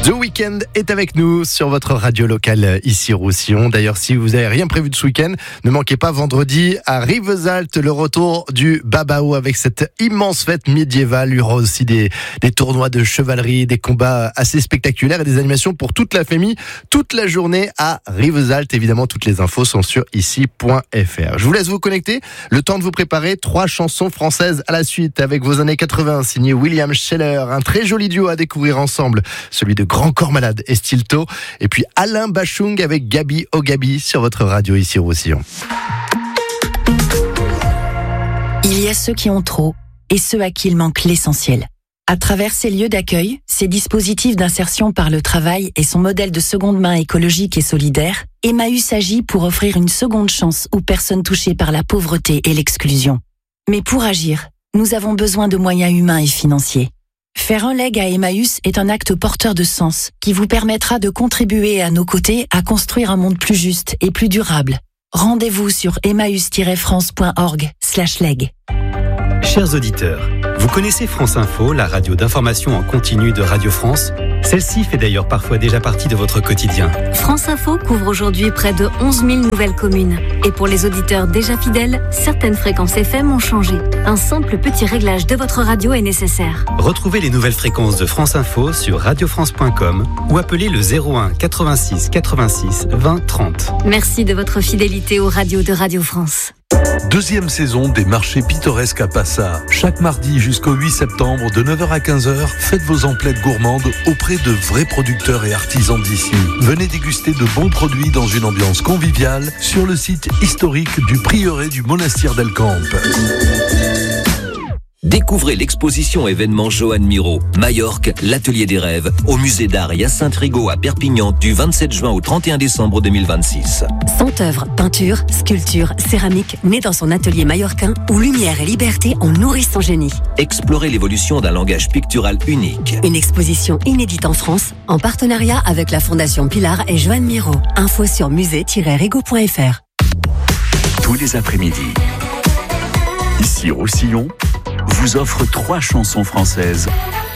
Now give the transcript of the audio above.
The Weeknd est avec nous sur votre radio locale ici Roussillon. D'ailleurs, si vous n'avez rien prévu de ce week-end, ne manquez pas vendredi à Rivesaltes le retour du Babao avec cette immense fête médiévale. Il y aura aussi des tournois de chevalerie, des combats assez spectaculaires et des animations pour toute la famille, toute la journée à Rivesaltes. Évidemment, toutes les infos sont sur ici.fr. Je vous laisse vous connecter. Le temps de vous préparer 3 chansons françaises à la suite avec vos années 80 signé William Scheller. Un très joli duo à découvrir ensemble, celui de Grand Corps Malade et Stilto, et puis Alain Bachung avec Gabi Oh Gabi sur votre radio ici Roussillon. Il y a ceux qui ont trop et ceux à qui il manque l'essentiel. À travers ces lieux d'accueil, ces dispositifs d'insertion par le travail et son modèle de seconde main écologique et solidaire, Emmaüs agit pour offrir une seconde chance aux personnes touchées par la pauvreté et l'exclusion. Mais pour agir, nous avons besoin de moyens humains et financiers. Faire un leg à Emmaüs est un acte porteur de sens qui vous permettra de contribuer à nos côtés à construire un monde plus juste et plus durable. Rendez-vous sur emmaüs-france.org/leg. Chers auditeurs, vous connaissez France Info, la radio d'information en continu de Radio France ? Celle-ci fait d'ailleurs parfois déjà partie de votre quotidien. France Info couvre aujourd'hui près de 11 000 nouvelles communes. Et pour les auditeurs déjà fidèles, certaines fréquences FM ont changé. Un simple petit réglage de votre radio est nécessaire. Retrouvez les nouvelles fréquences de France Info sur radiofrance.com ou appelez le 01 86 86 20 30. Merci de votre fidélité aux radios de Radio France. Deuxième saison des marchés pittoresques à Passa. Chaque mardi jusqu'au 8 septembre de 9h à 15h, faites vos emplettes gourmandes auprès de vrais producteurs et artisans d'ici. Venez déguster de bons produits dans une ambiance conviviale sur le site historique du prieuré du monastère d'El Camp. Découvrez l'exposition événement Joan Miro, Majorque, l'atelier des rêves, au musée d'art Hyacinthe Rigaud à Perpignan du 27 juin au 31 décembre 2026. 100 œuvres, peinture, sculpture, céramique, nées dans son atelier mallorquin où lumière et liberté ont nourri son génie. Explorez l'évolution d'un langage pictural unique. Une exposition inédite en France, en partenariat avec la Fondation Pilar et Joan Miro. Info sur musée-rigaud.fr. Tous les après-midi, ici Roussillon vous offre 3 chansons françaises